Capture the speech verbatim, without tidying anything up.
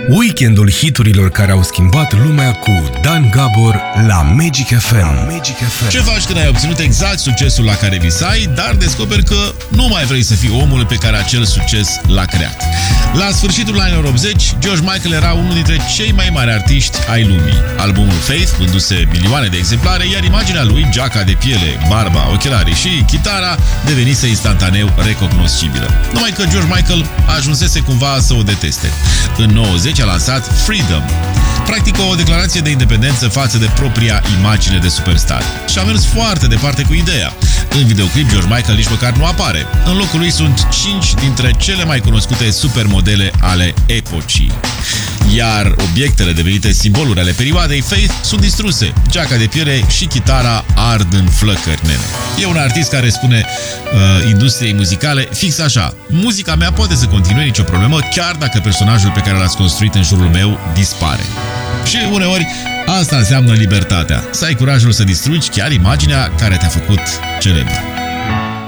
Weekendul hiturilor care au schimbat lumea cu Dan Gabor la Magic F M. Magic F M. Ce faci când ai obținut exact succesul la care visai, dar descoperi că nu mai vrei să fii omul pe care acel succes l-a creat? La sfârșitul anilor optzeci, George Michael era unul dintre cei mai mari artiști ai lumii. Albumul Faith vânduse milioane de exemplare, iar imaginea lui, geaca de piele, barba, ochelarii și chitara devenise instantaneu recognoscibilă. Numai că George Michael ajunsese cumva să o deteste. În nouăzeci a lansat Freedom, practic o declarație de independență față de propria imagine de superstar. Și a mers foarte departe cu ideea. În videoclip, George Michael nici măcar nu apare. În locul lui sunt cinci dintre cele mai cunoscute supermodele ale epocii. Iar obiectele devenite simboluri ale perioadei Faith sunt distruse. Geaca de piele și chitara ard în flăcări, nene. E un artist care spune uh, industriei muzicale fix așa: muzica mea poate să continue, nicio problemă, chiar dacă personajul pe care l-ați construit în jurul meu dispare. Și uneori asta înseamnă libertatea. Să ai curajul să distrugi chiar imaginea care te-a făcut celebru.